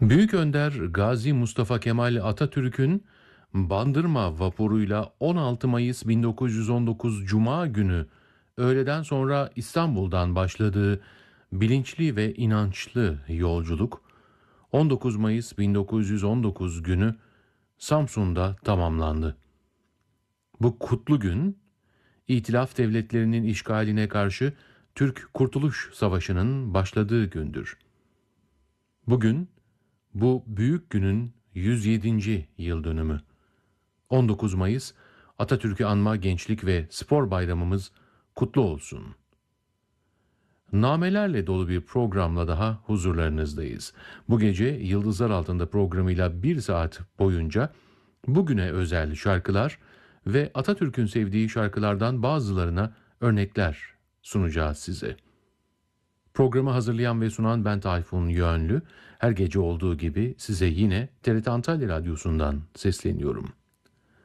Büyük Önder Gazi Mustafa Kemal Atatürk'ün Bandırma vapuruyla 16 Mayıs 1919 Cuma günü öğleden sonra İstanbul'dan başladığı bilinçli ve inançlı yolculuk 19 Mayıs 1919 günü Samsun'da tamamlandı. Bu kutlu gün, İtilaf devletlerinin işgaline karşı Türk Kurtuluş Savaşı'nın başladığı gündür. Bugün, bu büyük günün 107. yıl dönümü. 19 Mayıs Atatürk'ü anma Gençlik ve Spor Bayramımız kutlu olsun. Namelerle dolu bir programla daha huzurlarınızdayız. Bu gece Yıldızlar Altında programıyla 1 saat boyunca bugüne özel şarkılar ve Atatürk'ün sevdiği şarkılardan bazılarına örnekler sunacağız size. Programı hazırlayan ve sunan ben Tayfun Yönlü. Her gece olduğu gibi size yine TRT Antalya Radyosu'ndan sesleniyorum.